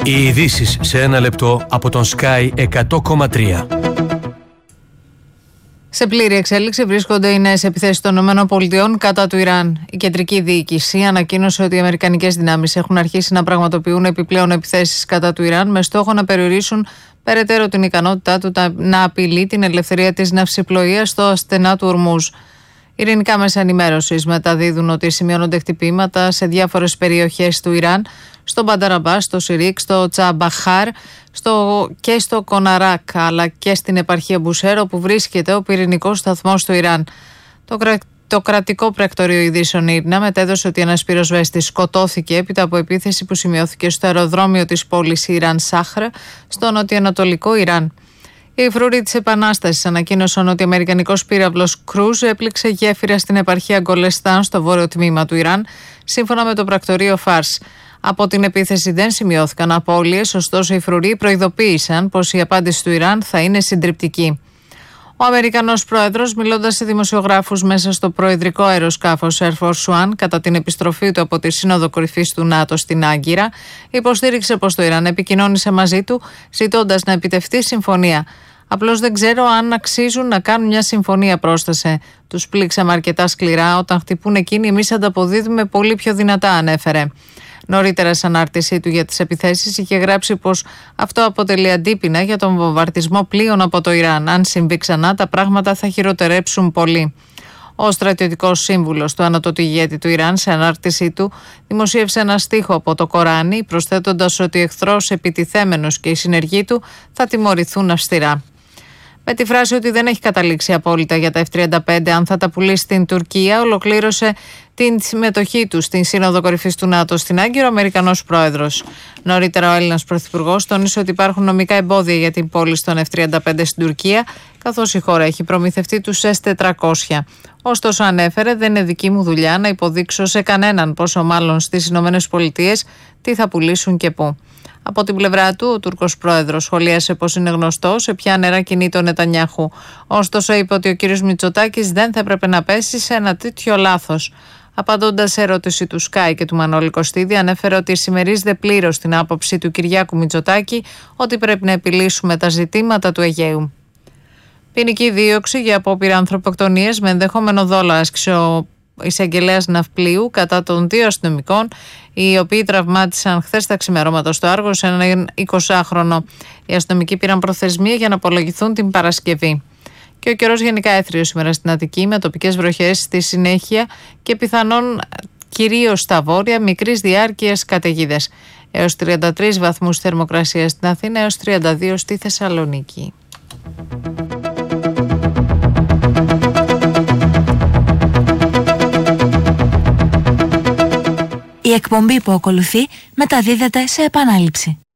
Οι ειδήσεις σε ένα λεπτό από τον Sky 100,3. Σε πλήρη εξέλιξη βρίσκονται οι νέες επιθέσεις των ΗΠΑ κατά του Ιράν. Η κεντρική διοίκηση ανακοίνωσε ότι οι αμερικανικές δυνάμεις έχουν αρχίσει να πραγματοποιούν επιπλέον επιθέσεις κατά του Ιράν με στόχο να περιορίσουν περαιτέρω την ικανότητά του να απειλεί την ελευθερία της ναυσιπλοείας στο στενά του Ορμούζ. Ειρηνικά μέσα ενημέρωσης μεταδίδουν ότι σημειώνονται χτυπήματα σε διάφορες περιοχές του Ιράν, στο Μπανταραμπά, στο Σιρίκ, στο Τσαμπαχάρ και στο Κοναράκ, αλλά και στην επαρχία Μπουσέρ, όπου βρίσκεται ο πυρηνικός σταθμός του Ιράν. Το κρατικό πρακτορείο ειδήσεων ΙΡΝΑ μετέδωσε ότι ένας πυροσβέστης σκοτώθηκε έπειτα από επίθεση που σημειώθηκε στο αεροδρόμιο της πόλης Ιράν Σάχρ, στο νοτιοανατολικό Ιράν. Οι φρούροι της Επανάστασης ανακοίνωσαν ότι ο αμερικανικός πύραυλος Κρούζ έπληξε γέφυρα στην επαρχία Γκολεστάν στο βόρειο τμήμα του Ιράν, σύμφωνα με το πρακτορείο Φάρς. Από την επίθεση δεν σημειώθηκαν απώλειες, ωστόσο οι φρουροί προειδοποίησαν πως η απάντηση του Ιράν θα είναι συντριπτική. Ο Αμερικανός πρόεδρος, μιλώντας σε δημοσιογράφους μέσα στο προεδρικό αεροσκάφος Air Force One κατά την επιστροφή του από τη Σύνοδο Κορυφής του ΝΑΤΟ στην Άγκυρα, υποστήριξε πως το Ιράν επικοινώνησε μαζί του ζητώντας να επιτευχθεί συμφωνία. Απλώς δεν ξέρω αν αξίζουν να κάνουν μια συμφωνία, πρόσθεσε. Τους πλήξαμε αρκετά σκληρά. Όταν χτυπούν εκείνοι, εμείς ανταποδίδουμε πολύ πιο δυνατά, ανέφερε. Νωρίτερα, σε ανάρτησή του για τις επιθέσεις, είχε γράψει πως αυτό αποτελεί αντίπεινα για τον βομβαρδισμό πλοίων από το Ιράν. Αν συμβεί ξανά, τα πράγματα θα χειροτερέψουν πολύ. Ο στρατιωτικός σύμβουλος του ανωτότου ηγέτη του Ιράν, σε ανάρτησή του, δημοσίευσε ένα στίχο από το Κοράνι, προσθέτοντας ότι ο εχθρός επιτιθέμενος και οι συνεργοί του θα τιμωρηθούν αυστηρά. Με τη φράση ότι δεν έχει καταλήξει απόλυτα για τα F-35 αν θα τα πουλήσει στην Τουρκία, ολοκλήρωσε την συμμετοχή του στην Σύνοδο Κορυφής του ΝΑΤΟ στην Άγκυρα ο Αμερικανός πρόεδρος. Νωρίτερα, ο Έλληνας πρωθυπουργός τόνισε ότι υπάρχουν νομικά εμπόδια για την πώληση των F-35 στην Τουρκία, καθώς η χώρα έχει προμηθευτεί τους S-400. Ωστόσο, ανέφερε, δεν είναι δική μου δουλειά να υποδείξω σε κανέναν, πόσο μάλλον στις Ηνωμένες Πολιτείες, τι θα πουλήσουν και πού. Από την πλευρά του, ο Τούρκος πρόεδρος σχολίασε πως είναι γνωστό σε ποια νερά κινείται ο Νετανιάχου. Ωστόσο, είπε ότι ο κ. Μητσοτάκης δεν θα έπρεπε να πέσει σε ένα τέτοιο λάθος. Απαντώντας σε ερώτηση του Sky και του Μανώλη Κωστίδη, ανέφερε ότι συμμερίζεται πλήρως την άποψη του Κυριάκου Μητσοτάκη ότι πρέπει να επιλύσουμε τα ζητήματα του Αιγαίου. Ποινική δίωξη για απόπειρα ανθρωποκτονίας με ενδεχόμενο δόλο άσκησε ο εισαγγελέας Ναυπλίου κατά των 2 αστυνομικών, οι οποίοι τραυμάτισαν χθες τα ξημερώματα στο Άργο σε έναν 20χρονο. Οι αστυνομικοί πήραν προθεσμία για να απολογηθούν την Παρασκευή. Και ο καιρός γενικά έθριος σήμερα στην Αττική, με τοπικές βροχές στη συνέχεια και πιθανόν κυρίως στα βόρεια μικρής διάρκειας καταιγίδες. Έως 33 βαθμούς θερμοκρασία στην Αθήνα, έως 32 στη Θεσσαλονίκη. Η εκπομπή που ακολουθεί μεταδίδεται σε επανάληψη.